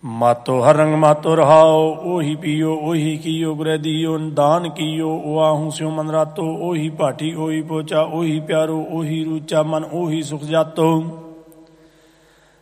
मातो हर रंग मातो रहाओ, ओही पियो ओही कियो गुरै दियो, दान कियो ओआहूं स्यो मन रातो, ओही भाटी ओही पोचा ओही प्यारो ओही रूचा, मन ओही सुख जातो।